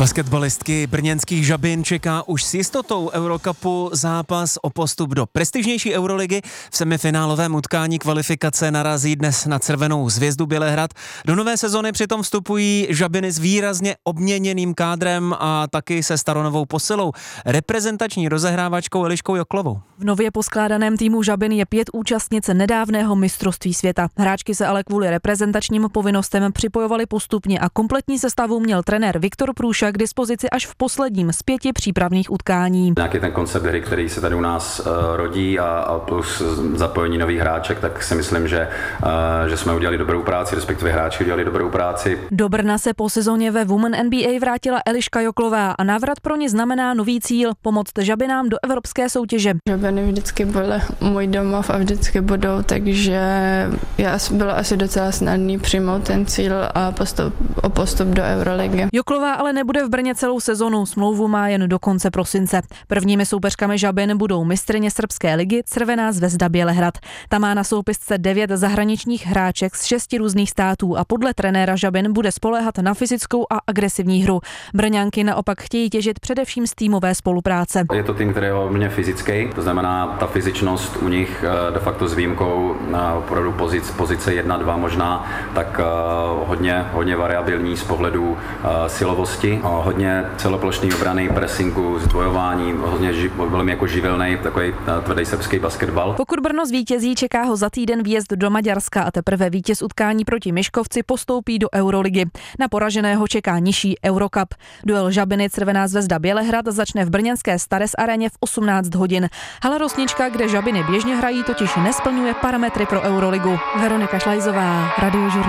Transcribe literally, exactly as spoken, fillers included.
Basketbalistky brněnských Žabin čeká už s jistotou Eurocupu zápas o postup do prestižnější Euroligy. V semifinálovém utkání kvalifikace narazí dnes na Červenou Zvězdu Bělehrad. Do nové sezony přitom vstupují Žabiny s výrazně obměněným kádrem a taky se staronovou posilou, reprezentační rozehrávačkou Eliškou Joklovou. V nově poskládaném týmu Žabin je pět účastnic nedávného mistrovství světa. Hráčky se ale kvůli reprezentačním povinnostem připojovaly postupně a kompletní sestavu měl trenér Viktor Průša k dispozici až v posledním z pěti přípravných utkání. Nějaký ten koncept hry, který se tady u nás uh, rodí a, a plus zapojení nových hráček, tak si myslím, že, uh, že jsme udělali dobrou práci, respektive hráči udělali dobrou práci. Do Brna se po sezóně ve Women N B A vrátila Eliška Joklová a návrat pro ně znamená nový cíl – pomoct Žabinám do evropské soutěže. Žabiny vždycky byly můj domov a vždycky budou, takže já bylo asi docela snadný přijmout ten cíl a postup, o postup do Euroligy. Joklová ale nebude v Brně celou sezonu, smlouvu má jen do konce prosince. Prvními soupeřkami Žabin budou mistryně srbské ligy Červená Zvezda Bělehrad. Ta má na soupisce devět zahraničních hráček z šesti různých států a podle trenéra Žabin bude spoléhat na fyzickou a agresivní hru. Brňanky naopak chtějí těžit především z týmové spolupráce. Je to tým, který je hodně fyzický, to znamená ta fyzičnost u nich de facto s výjimkou opravdu pozic, pozice jedna dva možná, tak hodně, hodně variabilní z pohledu silovosti, hodně celoplošný obrany, pressingu, zdvojování, hodně ži, velmi jako živelný, takový tvrdý srbský basketbal. Pokud Brno zvítězí, čeká ho za týden výjezd do Maďarska a teprve vítěz utkání proti Myškovci postoupí do Euroligy. Na poraženého čeká nižší Eurocup. Duel Žabiny Červená Zvezda Bělehrad začne v brněnské Stares aréně v osmnáct hodin. Hala Rosnička, kde Žabiny běžně hrají, totiž nesplňuje parametry pro Euroligu. Veronika Šlajzová, Radiožurnál.